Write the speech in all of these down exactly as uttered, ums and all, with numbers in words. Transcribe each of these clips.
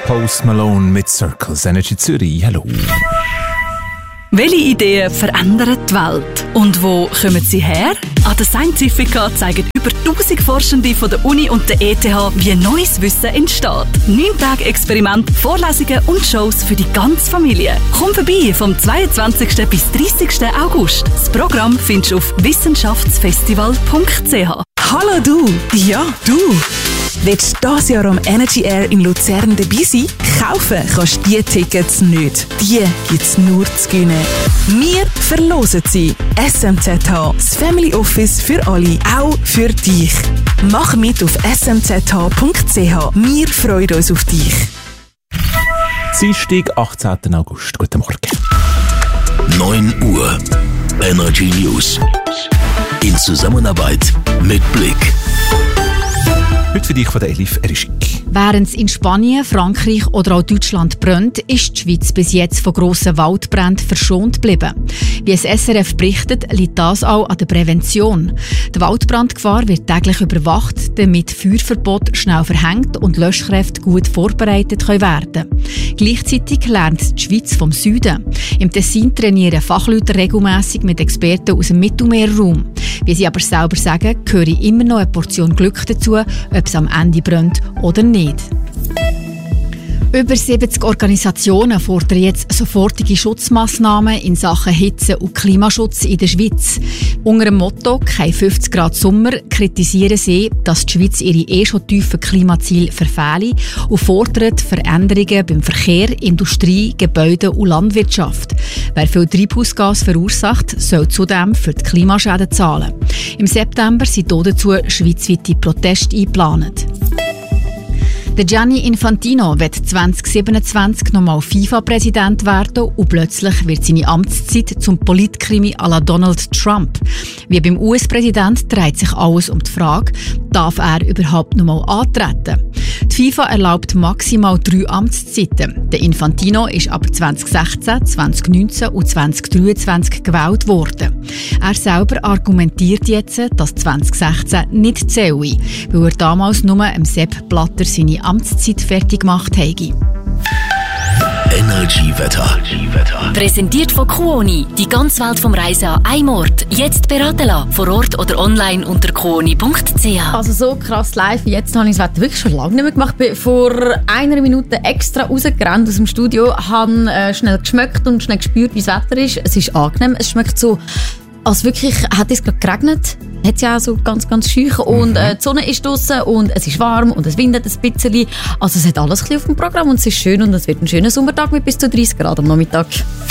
Post Malone mit Circles Energy Zürich. Hallo. Welche Ideen verändern die Welt? Und wo kommen sie her? An der Scientifica zeigen über tausend Forschende von der Uni und der E T H, wie neues Wissen entsteht. Neun Tage Experiment, Vorlesungen und Shows für die ganze Familie. Komm vorbei vom zweiundzwanzigsten bis dreißigsten August. Das Programm findest du auf wissenschaftsfestival punkt c h. Hallo du! Ja, du! Willst du dieses Jahr am Energy Air in Luzern dabei sein? Kaufen kannst du diese Tickets nicht. Die gibt es nur zu gewinnen. Wir verlosen sie. S M Z H, das Family Office für alle, auch für dich. Mach mit auf s m z h punkt c h. Wir freuen uns auf dich. Dienstag, achtzehnten August. Guten Morgen. neun Uhr. Energy News. In Zusammenarbeit mit Blick. Heute für dich von der Elif Erischik. Während es in Spanien, Frankreich oder auch Deutschland brennt, ist die Schweiz bis jetzt von grossen Waldbränden verschont geblieben. Wie es S R F berichtet, liegt das auch an der Prävention. Die Waldbrandgefahr wird täglich überwacht, damit Feuerverbote schnell verhängt und Löschkräfte gut vorbereitet werden können. Gleichzeitig lernt die Schweiz vom Süden. Im Tessin trainieren Fachleute regelmässig mit Experten aus dem Mittelmeerraum. Wie sie aber selber sagen, gehöre immer noch eine Portion Glück dazu, ob es am Ende brennt oder nicht. Über siebzig Organisationen fordern jetzt sofortige Schutzmaßnahmen in Sachen Hitze- und Klimaschutz in der Schweiz. Unter dem Motto «Kein fünfzig Grad Sommer» kritisieren sie, dass die Schweiz ihre eh schon tiefen Klimaziele verfehle und fordern Veränderungen beim Verkehr, Industrie, Gebäuden und Landwirtschaft. Wer viel Treibhausgas verursacht, soll zudem für die Klimaschäden zahlen. Im September sind dazu schweizweite Proteste eingeplant. Der Gianni Infantino wird zwanzig siebenundzwanzig nochmal FIFA-Präsident werden und plötzlich wird seine Amtszeit zum Politkrimi à la Donald Trump. Wie beim U S-Präsident dreht sich alles um die Frage, darf er überhaupt nochmal antreten? Die FIFA erlaubt maximal drei Amtszeiten. Der Infantino ist aber zwanzig sechzehn, zwanzig neunzehn und zwanzig dreiundzwanzig gewählt worden. Er selber argumentiert jetzt, dass zwanzig sechzehn nicht zähle, weil er damals nur im Sepp Blatter seine Amtszeit fertig gemacht habe. Energy Wetter. Präsentiert von Kuoni. Die ganze Welt vom Reisen an einem Ort. Jetzt beraten lassen. Vor Ort oder online unter kuoni punkt c h. Also so krass live wie jetzt habe ich das Wetter wirklich schon lange nicht mehr gemacht. Ich bin vor einer Minute extra rausgerannt aus dem Studio, habe äh, schnell geschmeckt und schnell gespürt, wie das Wetter ist. Es ist angenehm. Es schmeckt so, als wirklich hat es gerade geregnet. Hat es ja auch so ganz, ganz schüch. Und äh, die Sonne ist draussen und es ist warm und es windet ein bisschen. Also es hat alles ein bisschen auf dem Programm und es ist schön und es wird ein schöner Sommertag mit bis zu dreißig Grad am Nachmittag.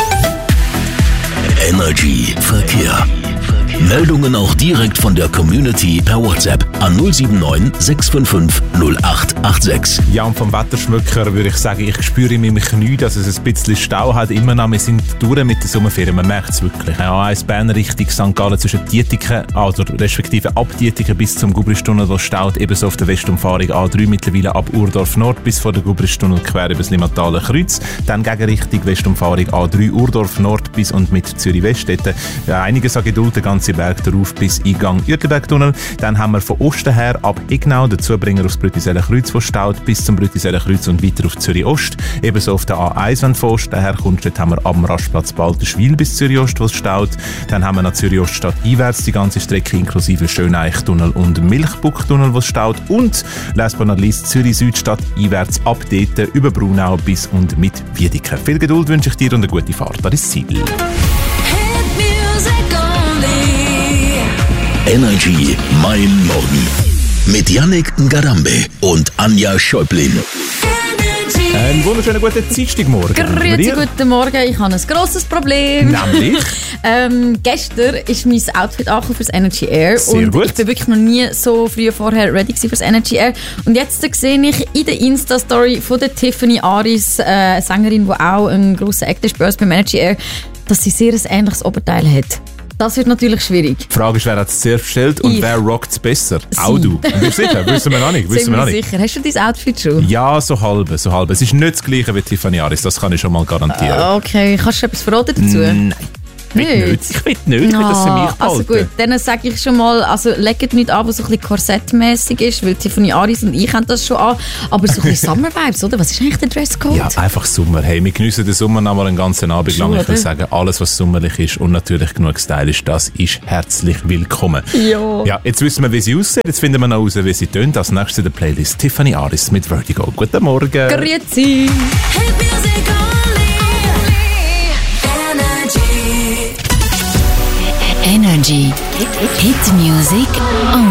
Energy Verkehr. Meldungen auch direkt von der Community per WhatsApp an null sieben neun sechs fünf fünf null acht acht sechs. Ja, und vom Wetterschmöcker würde ich sagen, ich spüre in meinem Knie, dass es ein bisschen Stau hat. Immer noch, wir sind durch mit der Sommerferien, man merkt es wirklich. A eins Bern Richtung Sankt Gallen zwischen Dietiken, also respektive ab Dietiken bis zum Gubristunnel, wo staut, ebenso auf der Westumfahrung A drei mittlerweile ab Urdorf Nord bis vor der Gubristunnel quer über das Limmataler Kreuz. Dann gegen Richtung Westumfahrung A drei Urdorf Nord bis und mit Zürich West. Dort, ja, einiges an Geduld, der ganze Berg darauf bis Eingang Uetlibergtunnel. Dann haben wir von Osten her ab Ignau den Zubringer aufs Brüttiseler Kreuz, wo staut, bis zum Brüttiseler Kreuz und weiter auf Zürich Ost. Ebenso auf der A eins, wenn du von Osten her kommst, dort haben wir ab dem Rastplatz Balterschwil bis Zürich Ost, wo es staut. Dann haben wir nach Zürich Ost statt einwärts die ganze Strecke inklusive Schöneichtunnel und Milchbucktunnel, wo es staut. Und last but not least Zürich Süd statt einwärts ab dort über Brunau bis und mit Wiedeke. Viel Geduld wünsche ich dir und eine gute Fahrt an das Ziel. Energy Mein Morgen mit Yannick Ngarambe und Anja Schäublin. Einen wunderschönen guten Dienstagmorgen. Grüezi, guten Morgen. Ich habe ein grosses Problem. Nämlich? ähm, gestern ist mein Outfit angekommen für das Energy Air. Sehr und gut. ich bin wirklich noch nie so früh vorher ready für das Energy Air. Und jetzt sehe ich in der Insta-Story von der Tiffany Aris, äh, Sängerin, die auch ein grosser Act ist bei uns beim Energy Air, dass sie sehr ein ähnliches Oberteil hat. Das wird natürlich schwierig. Die Frage ist, wer hat es zuerst bestellt und Ich. wer rockt es besser? Sie. Auch du. Bist du sicher? Wissen wir noch nicht. Wissen Sind wir wir noch nicht. sicher. Hast du dein Outfit schon? Ja, so halb, so halb. Es ist nicht das gleiche wie Tiffany Aris, das kann ich schon mal garantieren. Okay, kannst du etwas verraten dazu? Nein. Ich will nicht. Ich will nicht, ich will das für mich behalten. Also gut, dann sage ich schon mal, also legt nicht an, was so ein bisschen korsettmässig ist, weil Tiffany Aris und ich haben das schon an, aber so ein bisschen Summer-Vibes, oder? Was ist eigentlich der Dresscode? Ja, einfach Sommer. Hey, wir geniessen den Sommer noch mal einen ganzen Abend Schon, lang. Ich will oder? sagen, alles, was sommerlich ist und natürlich genug stylisch, das ist herzlich willkommen. Ja. Ja, jetzt wissen wir, wie sie aussehen. Jetzt finden wir noch raus, wie sie tönt. Als nächstes in der Playlist Tiffany Aris mit Vertigo. Guten Morgen. Grüezi. Energy. Hit Music